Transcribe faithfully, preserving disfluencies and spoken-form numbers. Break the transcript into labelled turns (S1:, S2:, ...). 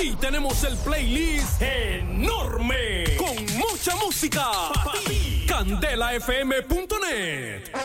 S1: Aquí tenemos el playlist enorme, con mucha música. Para ti. Candela F M punto net.